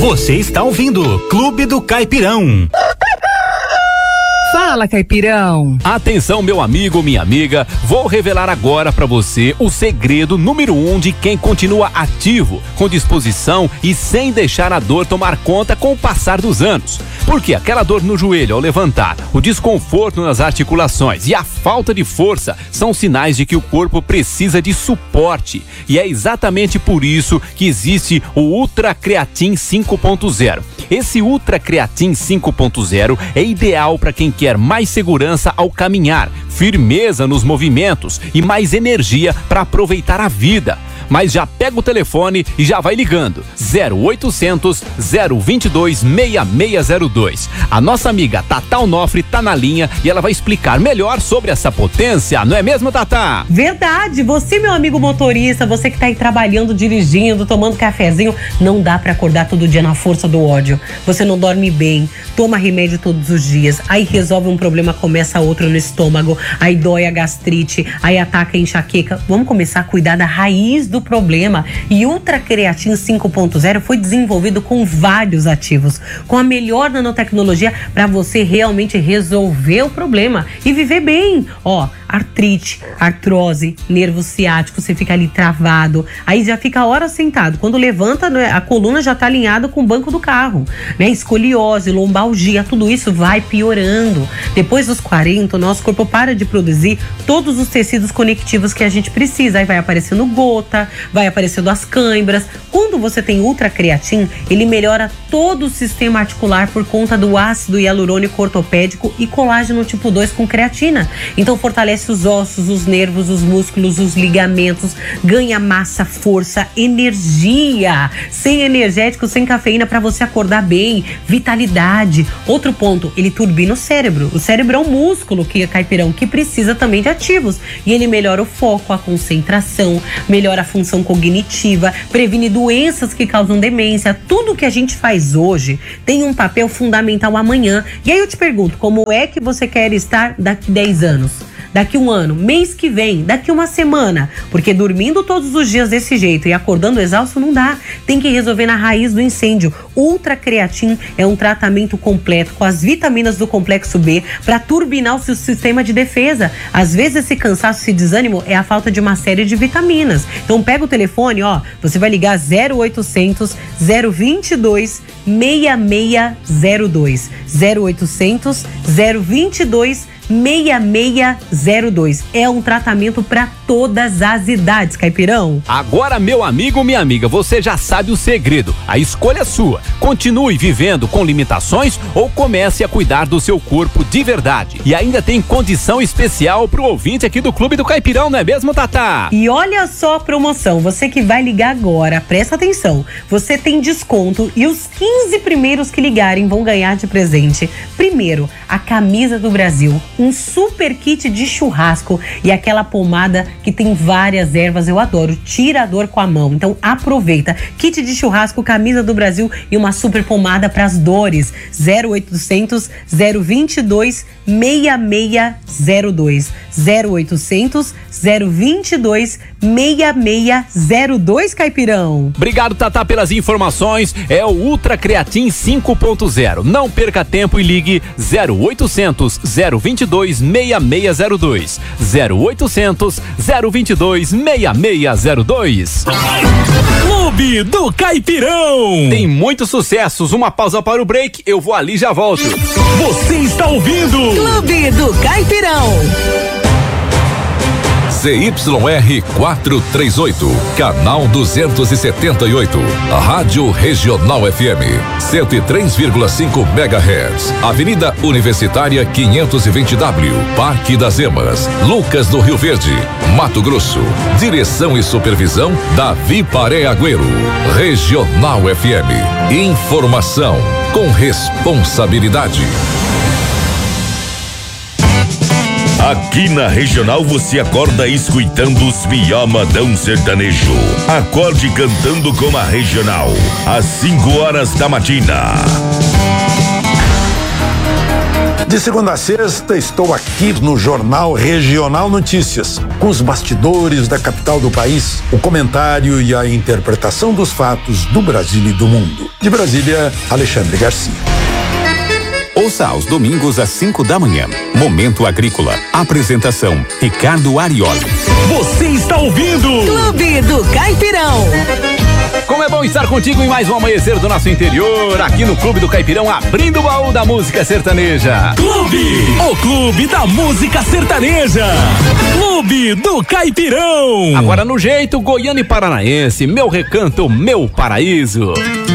Você está ouvindo Clube do Caipirão. Fala, Caipirão. Atenção, meu amigo, minha amiga, vou revelar agora pra você o segredo número 1 de quem continua ativo, com disposição e sem deixar a dor tomar conta com o passar dos anos. Porque aquela dor no joelho ao levantar, o desconforto nas articulações e a falta de força são sinais de que o corpo precisa de suporte. E é exatamente por isso que existe o Ultra Creatin 5.0. Esse Ultra Creatin 5.0 é ideal para quem quer mais segurança ao caminhar, firmeza nos movimentos e mais energia para aproveitar a vida. Mas já pega o telefone e já vai ligando. 0800 022 6602. A nossa amiga Tatá Onofre tá na linha e ela vai explicar melhor sobre essa potência, não é mesmo, Tatá? Verdade, você, meu amigo motorista, você que tá aí trabalhando, dirigindo, tomando cafezinho, não dá pra acordar todo dia na força do ódio. Você não dorme bem, toma remédio todos os dias, aí resolve um problema, começa outro no estômago, aí dói a gastrite, aí ataca a enxaqueca. Vamos começar a cuidar da raiz do problema. E Ultra Creatin 5.0 foi desenvolvido com vários ativos, com a melhor nanotecnologia para você realmente resolver o problema e viver bem. Ó, artrite, artrose, nervo ciático, você fica ali travado, aí já fica horas sentado. Quando levanta, a coluna já tá alinhada com o banco do carro, né? Escoliose, lombalgia, tudo isso vai piorando. Depois dos 40, o nosso corpo para de produzir todos os tecidos conectivos que a gente precisa. Aí vai aparecendo gota, vai aparecendo as cãibras. Quando você tem Ultra Creatin, ele melhora todo o sistema articular por conta do ácido hialurônico ortopédico e colágeno tipo 2 com creatina. Então fortalece os ossos, os nervos, os músculos, os ligamentos, ganha massa, força, energia. Sem energético, sem cafeína para você acordar bem, vitalidade. Outro ponto, ele turbina o cérebro. O cérebro é um músculo, Caipirão, que precisa também de ativos. E ele melhora o foco, a concentração, melhora a função cognitiva, previne doenças que causam demência. Tudo que a gente faz hoje tem um papel fundamental amanhã. E aí eu te pergunto, como é que você quer estar daqui 10 anos? Daqui um ano, mês que vem, daqui uma semana? Porque dormindo todos os dias desse jeito e acordando exausto não dá. Tem que resolver na raiz do incêndio. Ultra Creatin é um tratamento completo com as vitaminas do complexo B para turbinar o seu sistema de defesa. Às vezes esse cansaço, esse desânimo é a falta de uma série de vitaminas. Então pega o telefone, ó, você vai ligar 0800 022 6602. 0800 022 6602. É um tratamento para todas as idades, Caipirão. Agora, meu amigo, minha amiga, você já sabe o segredo. A escolha é sua. Continue vivendo com limitações ou comece a cuidar do seu corpo de verdade. E ainda tem condição especial pro ouvinte aqui do Clube do Caipirão, não é mesmo, Tatá? E olha só a promoção. Você que vai ligar agora, presta atenção. Você tem desconto e os 15 primeiros que ligarem vão ganhar de presente. Primeiro, a camisa do Brasil, um super kit de churrasco e aquela pomada que tem várias ervas, eu adoro, tira a dor com a mão. Então aproveita, kit de churrasco, camisa do Brasil e uma super pomada para as dores. 0800 022 6602. 0800 022 6602, Caipirão. Obrigado, Tatá, pelas informações. É o Ultra Creatin 5.0. Não perca tempo e ligue 0800 022 6602. 0800 022 6602. Clube do Caipirão. Tem muitos sucessos. Uma pausa para o break. Eu vou ali e já volto. Você está ouvindo Clube do Caipirão. ZYR 438, canal 278, Rádio Regional FM, 103,5 MHz, Avenida Universitária 520W, Parque das Emas, Lucas do Rio Verde, Mato Grosso. Direção e supervisão Davi Paré Agüero. Regional FM, informação com responsabilidade. Aqui na Regional você acorda escutando os Miamadão Sertanejo. Acorde cantando com a Regional, às 5 horas da matina. De segunda a sexta, estou aqui no Jornal Regional Notícias, com os bastidores da capital do país, o comentário e a interpretação dos fatos do Brasil e do mundo. De Brasília, Alexandre Garcia. Ouça aos domingos às 5 da manhã. Momento Agrícola. Apresentação: Ricardo Arioli. Você está ouvindo Clube do Caipirão. Como é bom estar contigo em mais um amanhecer do nosso interior, aqui no Clube do Caipirão, abrindo o baú da música sertaneja. o Clube da Música Sertaneja. Clube do Caipirão. Agora no jeito goiano e paranaense, meu recanto, meu paraíso.